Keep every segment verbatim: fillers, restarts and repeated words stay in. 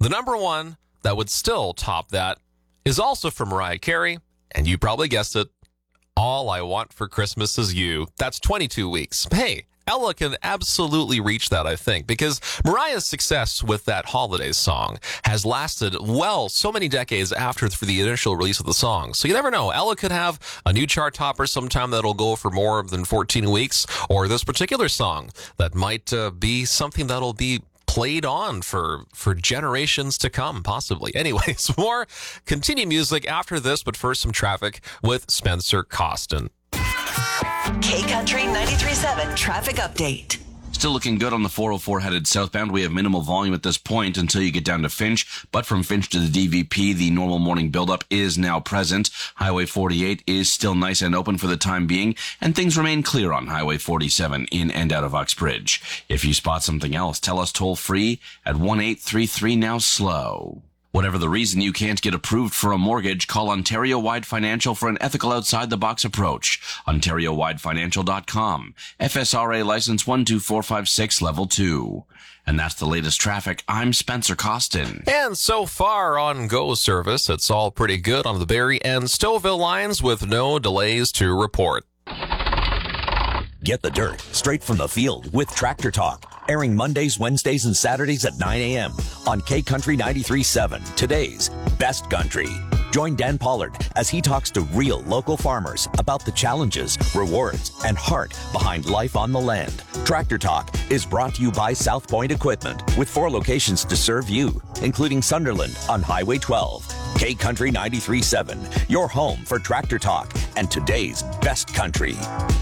The number one that would still top that is also from Mariah Carey, and you probably guessed it, All I Want for Christmas Is You. That's twenty-two weeks. Hey, Ella can absolutely reach that, I think, because Mariah's success with that holiday song has lasted, well, so many decades after for the initial release of the song. So you never know. Ella could have a new chart topper sometime that'll go for more than fourteen weeks, or this particular song that might uh, be something that'll be played on for for generations to come, possibly. Anyways, more continued music after this, but first some traffic with Spencer Costin. K-Country ninety-three point seven traffic update. Still looking good on the four oh four headed southbound. We have minimal volume at this point until you get down to Finch, but from Finch to the D V P, the normal morning buildup is now present. Highway forty-eight is still nice and open for the time being, and things remain clear on Highway forty-seven in and out of Uxbridge. If you spot something else, tell us toll free at one eight three three now slow. Whatever the reason you can't get approved for a mortgage, call Ontario Wide Financial for an ethical outside-the-box approach. Ontario Wide Financial dot com. F S R A license one two four five six, level two. And that's the latest traffic. I'm Spencer Costin. And so far on GO service, it's all pretty good on the Barrie and Stouffville lines with no delays to report. Get the dirt straight from the field with Tractor Talk, airing Mondays, Wednesdays, and Saturdays at nine a.m. on K-Country ninety-three point seven, today's best country. Join Dan Pollard as he talks to real local farmers about the challenges, rewards, and heart behind life on the land. Tractor Talk is brought to you by South Point Equipment, with four locations to serve you, including Sunderland on Highway twelve. K-Country ninety-three point seven, your home for Tractor Talk and today's best country.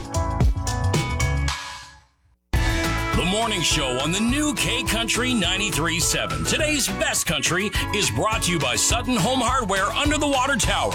The morning show on the new K-Country ninety-three point seven. Today's best country is brought to you by Sutton Home Hardware under the water tower.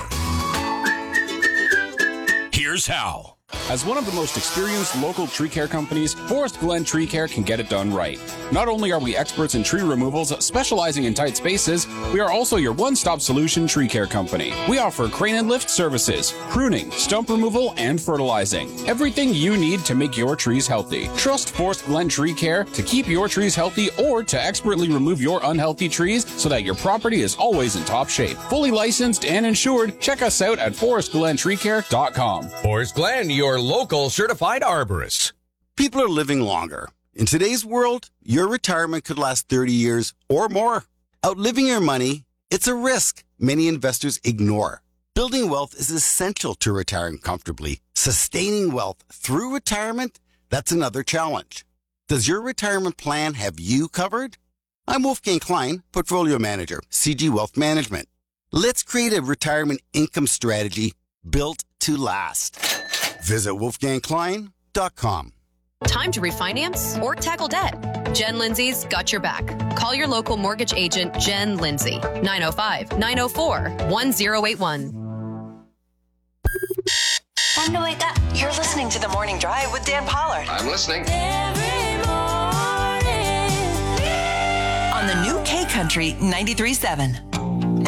Here's how. As one of the most experienced local tree care companies, Forest Glen Tree Care can get it done right. Not only are we experts in tree removals, specializing in tight spaces, we are also your one-stop solution tree care company. We offer crane and lift services, pruning, stump removal, and fertilizing. Everything you need to make your trees healthy. Trust Forest Glen Tree Care to keep your trees healthy or to expertly remove your unhealthy trees so that your property is always in top shape. Fully licensed and insured, check us out at forest glen tree care dot com. Forest Glen, your local certified arborist. People are living longer. In today's world, your retirement could last thirty years or more. Outliving your money, it's a risk many investors ignore. Building wealth is essential to retiring comfortably. Sustaining wealth through retirement, that's another challenge. Does your retirement plan have you covered? I'm Wolfgang Klein, Portfolio Manager, C G Wealth Management. Let's create a retirement income strategy built to last. Visit wolfgang klein dot com. Time to refinance or tackle debt? Jen Lindsay's got your back. Call your local mortgage agent, Jen Lindsay, nine oh five, nine oh four, one oh eight one. Time to wake up. You're listening to The Morning Drive with Dan Pollard. I'm listening. Every morning. On the new K-Country ninety-three point seven.